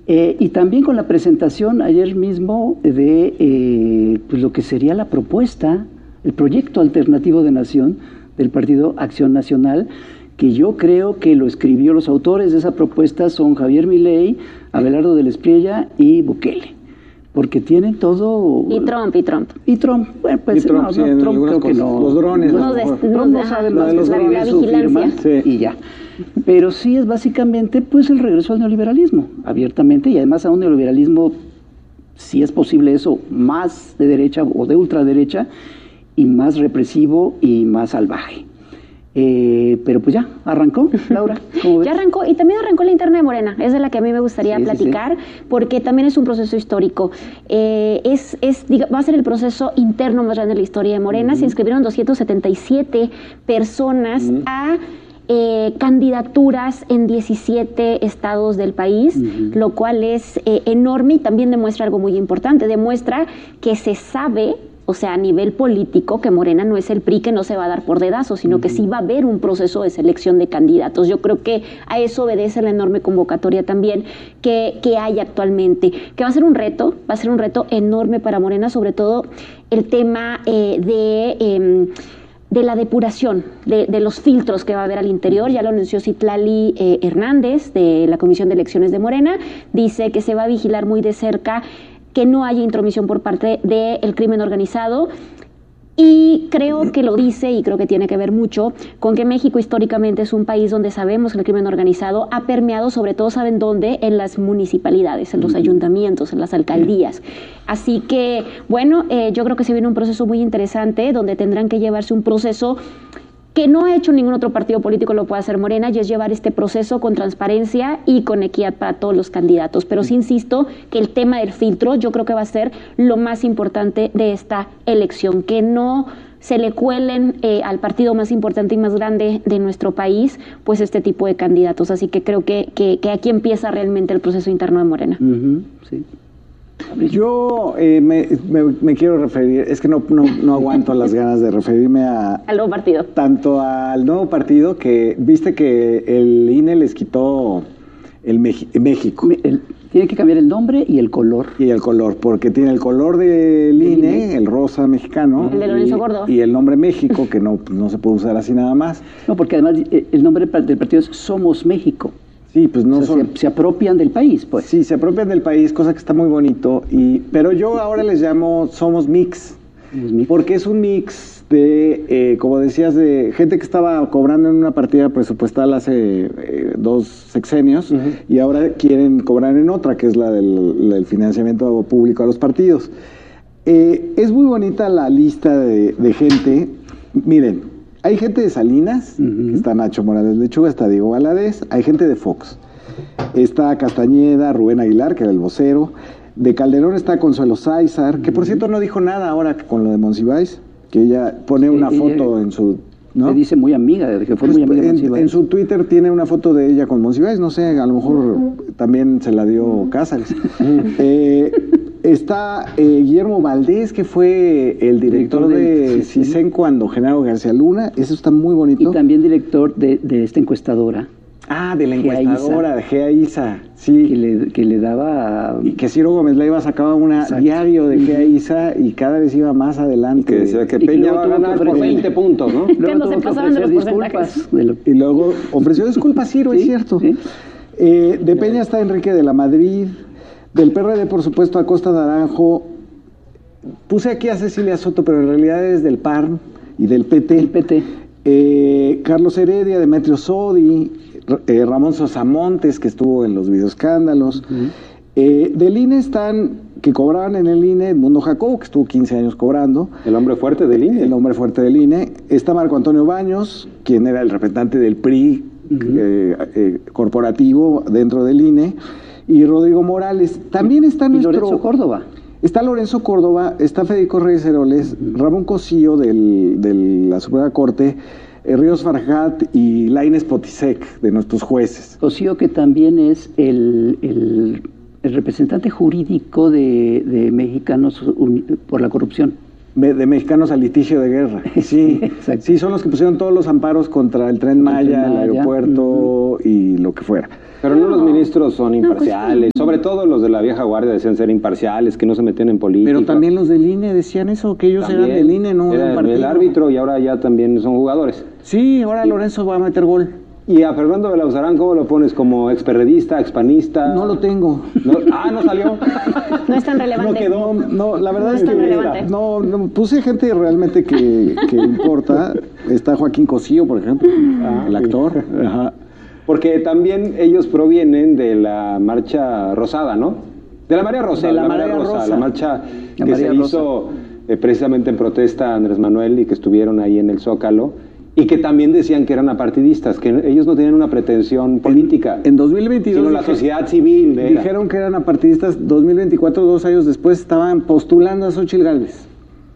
Y también con la presentación ayer mismo de pues lo que sería la propuesta, el proyecto alternativo de nación del Partido Acción Nacional, que yo creo que lo escribió, los autores de esa propuesta son Javier Milei, Abelardo del Espriella y Bukele. Porque tienen todo... Y Trump. Bueno, pues Trump, no, sí, Trump creo que no. Los drones. Trump no sabe más que la vigilancia. Sí. Y ya. Pero sí es básicamente pues el regreso al neoliberalismo, abiertamente, y además a un neoliberalismo, si es posible eso, más de derecha o de ultraderecha, y más represivo y más salvaje. Pero pues ya, arrancó, Laura. ¿Cómo ves? Ya arrancó, y también arrancó la interna de Morena, es de la que a mí me gustaría platicar, porque también es un proceso histórico. Va a ser el proceso interno más grande de la historia de Morena. Se inscribieron 277 personas a candidaturas en 17 estados del país, lo cual es enorme, y también demuestra algo muy importante, demuestra que se sabe, o sea, a nivel político, que Morena no es el PRI que no se va a dar por dedazo, sino que sí va a haber un proceso de selección de candidatos. Yo creo que a eso obedece la enorme convocatoria también que hay actualmente, que va a ser un reto enorme para Morena, sobre todo el tema de la depuración, de los filtros que va a haber al interior. Ya lo anunció Citlali Hernández, de la Comisión de Elecciones de Morena. Dice que se va a vigilar muy de cerca que no haya intromisión por parte del crimen organizado. Y creo que lo dice, y creo que tiene que ver mucho con que México históricamente es un país donde sabemos que el crimen organizado ha permeado, sobre todo, ¿saben dónde? En las municipalidades, en los ayuntamientos, en las alcaldías. Así que, bueno, yo creo que se viene un proceso muy interesante, donde tendrán que llevarse un proceso que no ha hecho ningún otro partido político, lo puede hacer Morena, y es llevar este proceso con transparencia y con equidad para todos los candidatos. Pero sí insisto que el tema del filtro yo creo que va a ser lo más importante de esta elección, que no se le cuelen al partido más importante y más grande de nuestro país, pues este tipo de candidatos. Así que creo que aquí empieza realmente el proceso interno de Morena. Sí. Yo me quiero referir, es que no aguanto las ganas de referirme al nuevo partido. Tanto al nuevo partido, que viste que el INE les quitó el México. Tiene que cambiar el nombre y el color. Y el color, porque tiene el color del INE, el rosa mexicano. El de Lorenzo Córdoba. Y el nombre México, que no se puede usar así nada más. No, porque además el nombre del partido es Somos México. Sí, pues no, o sea, se apropian del país, pues. Sí, se apropian del país, cosa que está muy bonito. Pero yo ahora les llamo Somos Mix, porque es un mix de, como decías, de gente que estaba cobrando en una partida presupuestal hace 2 sexenios y ahora quieren cobrar en otra, que es la del financiamiento público a los partidos. Es muy bonita la lista de gente. Miren, hay gente de Salinas, que está Nacho Morales Lechuga, está Diego Valadez, hay gente de Fox, está Castañeda, Rubén Aguilar, que era el vocero, de Calderón está Consuelo Sáizar, que por cierto no dijo nada ahora con lo de Monsiváis, que ella pone una foto en su... ¿no? Me dice muy amiga, de que fue muy amiga de Monsiváis. En su Twitter tiene una foto de ella con Monsiváis, no sé, a lo mejor también se la dio Cázares. Está Guillermo Valdés, que fue el director de CISEN cuando Genaro García Luna. Eso está muy bonito. Y también director de esta encuestadora. Ah, de la encuestadora, de GEAISA. Sí. Que le daba... Y que Ciro Gómez Leiva sacaba un diario de GEAISA y cada vez iba más adelante. Que decía que Peña va a ganar por 20 puntos, ¿no? Que no se pasaban de los porcentajes. Y luego ofreció disculpas, Ciro, es cierto. Sí. De Peña está Enrique de la Madrid. Del PRD, por supuesto, Acosta Naranjo. Puse aquí a Cecilia Soto, pero en realidad es del PAN y del PT. El PT. Carlos Heredia, Demetrio Sodi, Ramón Sosamontes, que estuvo en los videoescándalos. Del INE están, que cobraban en el INE, Edmundo Jacobo, que estuvo 15 años cobrando. El hombre fuerte del INE. El hombre fuerte del INE. Está Marco Antonio Baños, quien era el representante del PRI corporativo dentro del INE. Y Rodrigo Morales. También está nuestro... Lorenzo Córdoba. Está Lorenzo Córdoba, está Federico Reyes Heroles, Ramón Cosío de la Suprema Corte, Ríos Farjat y Lainez Potisek, de nuestros jueces. Cosío, que también es el representante jurídico de Mexicanos por la Corrupción. de mexicanos al litigio de guerra. Sí, sí, son los que pusieron todos los amparos contra el Tren Maya, el aeropuerto y lo que fuera. Pero no los ministros son imparciales, sobre todo los de la vieja guardia decían ser imparciales, que no se metían en política. Pero también los del INE decían eso, que ellos eran del INE, no era el árbitro y ahora ya también son jugadores. Sí, ahora Lorenzo va a meter gol. ¿Y a Fernando de la Uzarán cómo lo pones? ¿Como experredista, expanista? No lo tengo. ¿No salió? No es tan relevante. No quedó. No, la verdad no es que no puse gente realmente que importa. Está Joaquín Cosío, por ejemplo, el actor. Ajá. Porque también ellos provienen de la marcha rosada, ¿no? De la Marea Rosa. De la Marea Rosa. La marcha que se hizo precisamente en protesta a Andrés Manuel y que estuvieron ahí en el Zócalo. Y que también decían que eran apartidistas, que ellos no tenían una pretensión política. En 2022... Sino la sociedad civil. Dijeron que eran apartidistas. 2024, 2 años después, estaban postulando a Xóchitl Gálvez.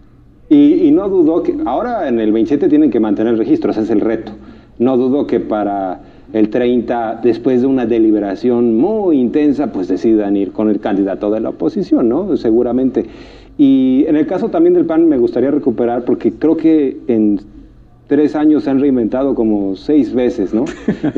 Y no dudo que... Ahora en el 27 tienen que mantener el registro, ese es el reto. No dudo que para el 30, después de una deliberación muy intensa, pues decidan ir con el candidato de la oposición, ¿no? Seguramente. Y en el caso también del PAN me gustaría recuperar, porque creo que en 3 años se han reinventado como 6 veces, ¿no?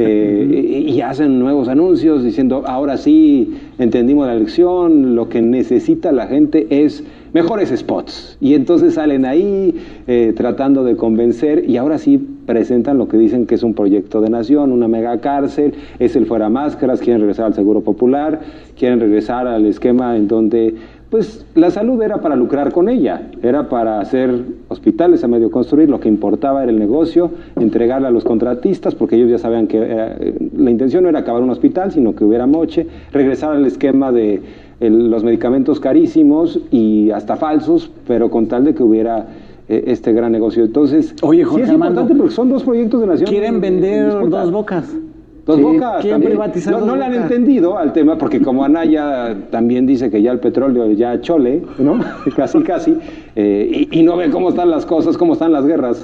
Y hacen nuevos anuncios diciendo, ahora sí, entendimos la elección, lo que necesita la gente es mejores spots. Y entonces salen ahí tratando de convencer y ahora sí presentan lo que dicen que es un proyecto de nación, una mega cárcel, es el fuera máscaras, quieren regresar al Seguro Popular, quieren regresar al esquema en donde pues la salud era para lucrar con ella, era para hacer hospitales a medio construir, lo que importaba era el negocio, entregarle a los contratistas, porque ellos ya sabían que la intención no era acabar un hospital, sino que hubiera moche, regresar al esquema de los medicamentos carísimos y hasta falsos, pero con tal de que hubiera este gran negocio. Entonces, oye, Jorge, sí es importante porque son 2 proyectos de nación. Quieren vender Dos Bocas. Dos Bocas. Quieren privatizar no le han entendido al tema, porque como Anaya también dice que ya el petróleo ya chole, ¿no? casi, y no ve cómo están las cosas, cómo están las guerras.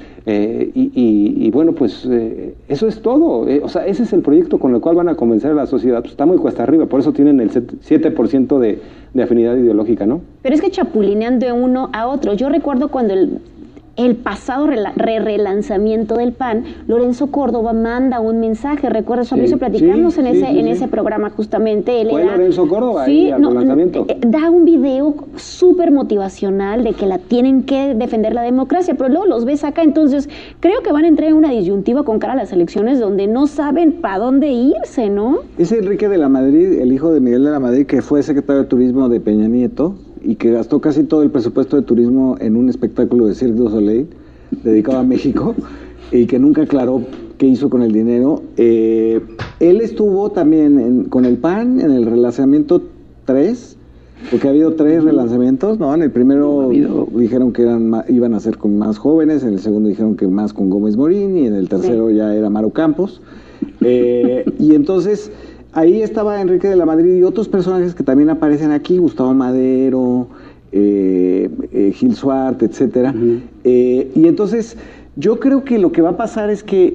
Y bueno, pues eso es todo. O sea, ese es el proyecto con el cual van a convencer a la sociedad. Pues está muy cuesta arriba, por eso tienen el 7% de afinidad ideológica, ¿no? Pero es que chapulinean de uno a otro. Yo recuerdo cuando el pasado relanzamiento del PAN, Lorenzo Córdoba manda un mensaje, ¿recuerdas, Fabricio? Platicamos en ese programa justamente. ¿Fue Lorenzo Córdoba ahí al relanzamiento? Da un video súper motivacional de que tienen que defender la democracia, pero luego los ves acá, entonces creo que van a entrar en una disyuntiva con cara a las elecciones donde no saben para dónde irse, ¿no? Es Enrique de la Madrid, el hijo de Miguel de la Madrid, que fue secretario de Turismo de Peña Nieto, y que gastó casi todo el presupuesto de turismo en un espectáculo de Cirque du Soleil dedicado a México y que nunca aclaró qué hizo con el dinero. Él estuvo también con el PAN en el relanzamiento 3, porque ha habido 3 relanzamientos, ¿no? En el primero dijeron que iban a ser con más jóvenes, en el segundo dijeron que más con Gómez Morín y en el tercero ya era Maru Campos. Y entonces ahí estaba Enrique de la Madrid y otros personajes que también aparecen aquí, Gustavo Madero, Gil Suart, etcétera. Y entonces yo creo que lo que va a pasar es que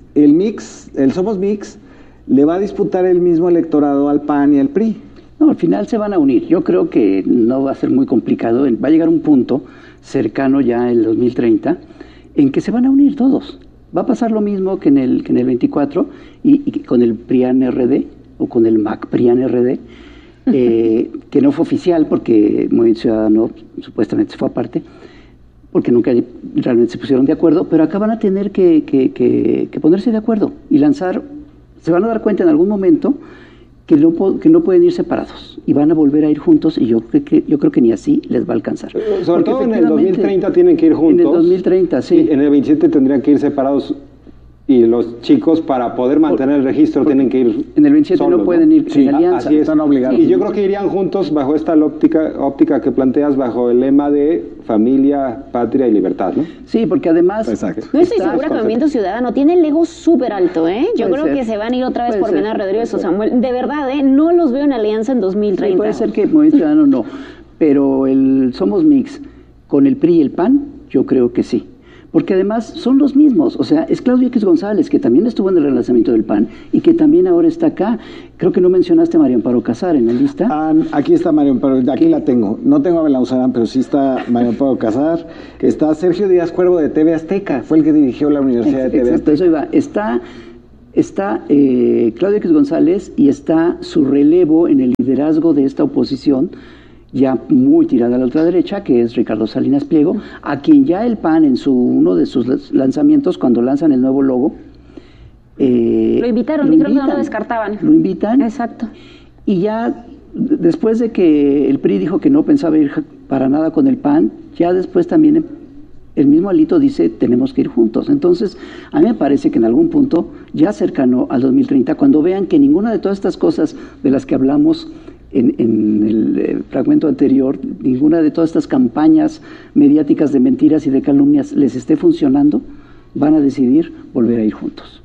el Somos Mix le va a disputar el mismo electorado al PAN y al PRI. No, al final se van a unir. Yo creo que no va a ser muy complicado. Va a llegar un punto cercano ya en el 2030 en que se van a unir todos. Va a pasar lo mismo que en el 24 y con el PRIAN-RD o con el MAC-PRIAN-RD, que no fue oficial porque Movimiento Ciudadano supuestamente se fue aparte, porque nunca realmente se pusieron de acuerdo, pero acá van a tener que ponerse de acuerdo y lanzar. Se van a dar cuenta en algún momento que no pueden ir separados y van a volver a ir juntos y yo creo que ni así les va a alcanzar. Sobre todo en el 2030 tienen que ir juntos. En el 2030, sí. Y en el 27 tendrían que ir separados y los chicos para poder mantener el registro tienen que ir en el 27 solos, no pueden ir en alianza. Así es. Están obligados. Y yo creo que irían juntos bajo esta óptica que planteas, bajo el lema de familia, patria y libertad, ¿no? Sí, porque además... Exacto. No estoy segura que Movimiento Ciudadano tiene el ego súper alto, ¿eh? Yo creo que se van a ir otra vez por Mena Rodríguez o Samuel. De verdad, no los veo en alianza en 2030. Sí, puede ser que Movimiento Ciudadano no, pero el Somos Mix con el PRI y el PAN, yo creo que sí. porque además son los mismos, o sea, es Claudio X González, que también estuvo en el relanzamiento del PAN y que también ahora está acá. Creo que no mencionaste a María Amparo Casar en la lista. Aquí está María Amparo, aquí la tengo. No tengo a Belauzarán, pero sí está María Amparo Casar. Está Sergio Díaz Cuervo de TV Azteca, fue el que dirigió la Universidad de TV Azteca. Eso iba. Está Claudio X González y está su relevo en el liderazgo de esta oposición, ya muy tirada a la ultraderecha, que es Ricardo Salinas Pliego, a quien ya el PAN en uno de sus lanzamientos, cuando lanzan el nuevo logo, lo invitaron, dijeron que no lo descartaban. Lo invitan. Exacto. Y ya después de que el PRI dijo que no pensaba ir para nada con el PAN, ya después también el mismo Alito dice tenemos que ir juntos. Entonces, a mí me parece que en algún punto, ya cercano al 2030, cuando vean que ninguna de todas estas cosas de las que hablamos en el fragmento anterior, ninguna de todas estas campañas mediáticas de mentiras y de calumnias les esté funcionando, van a decidir volver a ir juntos.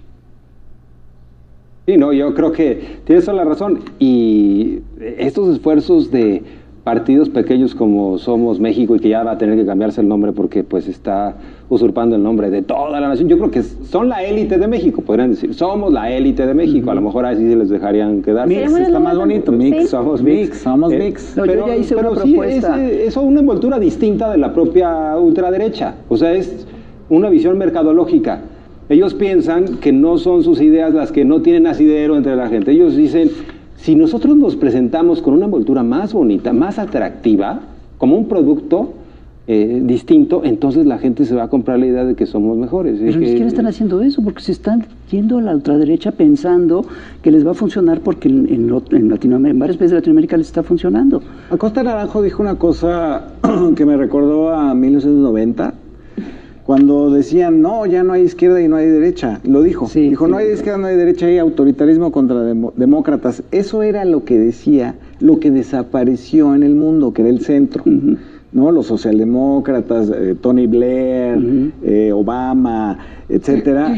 Sí, no, yo creo que tienes toda la razón. Y estos esfuerzos de partidos pequeños como Somos México, y que ya va a tener que cambiarse el nombre porque pues está usurpando el nombre de toda la nación, yo creo que son la élite de México, podrían decir, somos la élite de México, a lo mejor así se les dejarían quedar. Mix, está más bonito, mix, somos mix, somos mix. No, yo ya hice una propuesta. Sí, es una envoltura distinta de la propia ultraderecha, o sea, es una visión mercadológica. Ellos piensan que no son sus ideas las que no tienen asidero entre la gente. Ellos dicen, si nosotros nos presentamos con una envoltura más bonita, más atractiva, como un producto distinto, entonces la gente se va a comprar la idea de que somos mejores. Pero ni siquiera están haciendo eso, porque se están yendo a la ultraderecha pensando que les va a funcionar porque en Latinoamérica, en varios países de Latinoamérica les está funcionando. Acosta Naranjo dijo una cosa que me recordó a 1990, cuando decían, no, ya no hay izquierda y no hay derecha. Lo dijo. Sí, dijo, sí. No hay izquierda, no hay derecha, hay autoritarismo contra demócratas. Eso era lo que decía, lo que desapareció en el mundo, que era el centro. Uh-huh. ¿No? Los socialdemócratas, Tony Blair, uh-huh. Obama, etcétera,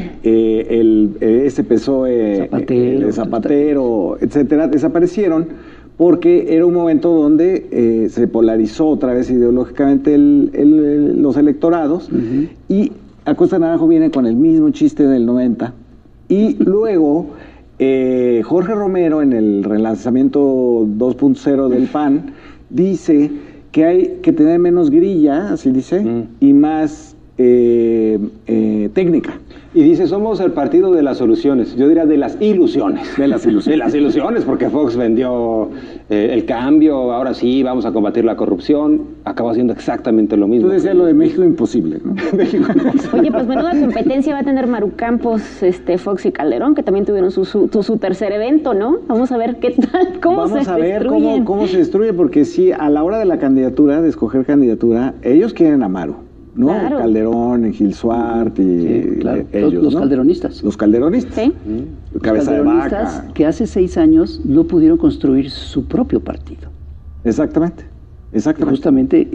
ese PSOE, Zapatero, etcétera, desaparecieron porque era un momento donde se polarizó otra vez ideológicamente los electorados, uh-huh. Y Acosta Naranjo viene con el mismo chiste del 90, y luego Jorge Romero en el relanzamiento 2.0 del PAN dice que hay que tener menos grilla, así dice, y más técnica. Y dice, somos el partido de las soluciones, yo diría de las ilusiones. De las ilusiones, porque Fox vendió el cambio, ahora sí, vamos a combatir la corrupción, acabó haciendo exactamente lo mismo. Tú decías lo de México imposible, ¿no? México imposible. Oye, pues menuda competencia va a tener Maru Campos, Fox y Calderón, que también tuvieron su tercer evento, ¿no? Vamos a ver qué tal, cómo se destruyen. Vamos a ver cómo se destruye, porque sí, a la hora de la candidatura, de escoger candidatura, ellos quieren a Maru, ¿no? Claro. Calderón, Gil Suart y sí, claro. Ellos, los ¿no? calderonistas. Los calderonistas. Sí. Cabeza de vaca. Que hace 6 años no pudieron construir su propio partido. Exactamente. Justamente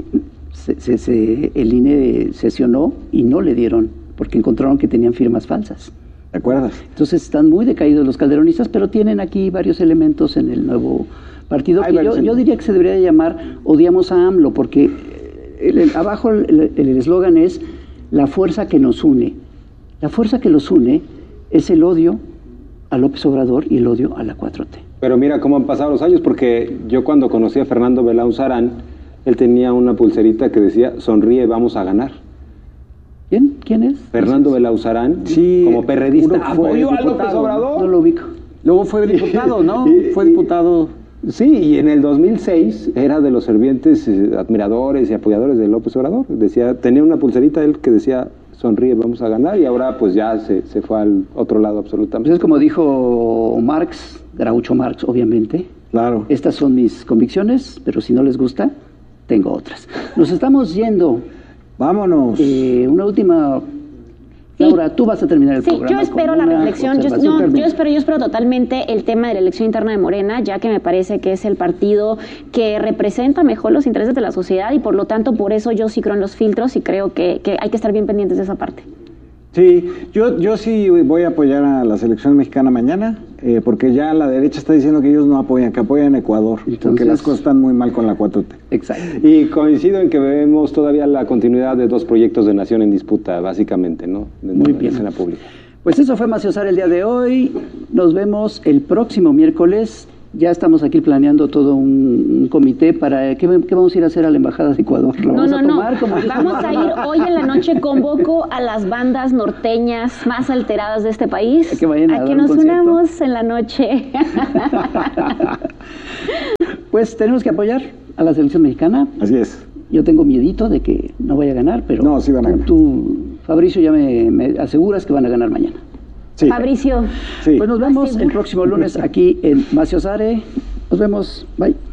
el INE sesionó y no le dieron, porque encontraron que tenían firmas falsas. ¿Te acuerdas? Entonces están muy decaídos los calderonistas, pero tienen aquí varios elementos en el nuevo partido que yo diría que se debería llamar Odiamos a AMLO, porque abajo el eslogan es la fuerza que nos une. La fuerza que los une es el odio a López Obrador y el odio a la 4T. Pero mira cómo han pasado los años, porque yo cuando conocí a Fernando Belauzarán, él tenía una pulserita que decía, sonríe, vamos a ganar. ¿Quién es? Fernando Belauzarán, sí, como perredista, apoyó a López Obrador. No lo ubico. Luego fue diputado, ¿no? Fue diputado. Sí, y en el 2006 era de los fervientes admiradores y apoyadores de López Obrador. Tenía una pulserita él que decía, sonríe, vamos a ganar, y ahora pues ya se fue al otro lado absolutamente. Pues es como dijo Marx, Groucho Marx, obviamente. Claro. Estas son mis convicciones, pero si no les gusta, tengo otras. Nos estamos yendo. Vámonos. Una última... Laura, tú vas a terminar el programa. Sí, yo espero la reflexión. Yo espero totalmente el tema de la elección interna de Morena, ya que me parece que es el partido que representa mejor los intereses de la sociedad, y por lo tanto, por eso yo sí creo en los filtros y creo que hay que estar bien pendientes de esa parte. Sí, yo sí voy a apoyar a la selección mexicana mañana. porque ya la derecha está diciendo que ellos no apoyan, que apoyan a Ecuador, porque las cosas están muy mal con la 4T. Exacto. Y coincido en que vemos todavía la continuidad de 2 proyectos de nación en disputa, básicamente, ¿no? Muy bien. En la escena pública. Pues eso fue Maciosar el día de hoy. Nos vemos el próximo miércoles. Ya estamos aquí planeando todo un comité para... ¿Qué vamos a ir a hacer a la Embajada de Ecuador? Vamos a ir hoy en la noche. Convoco a las bandas norteñas más alteradas de este país a que nos unamos en la noche. Pues tenemos que apoyar a la selección mexicana. Así es. Yo tengo miedito de que no vaya a ganar, pero... No, sí van a ganar. Tú, Fabricio, ya me aseguras que van a ganar mañana. Sí. Fabricio. Sí. Pues nos vemos el próximo lunes aquí en Maciosare. Nos vemos. Bye.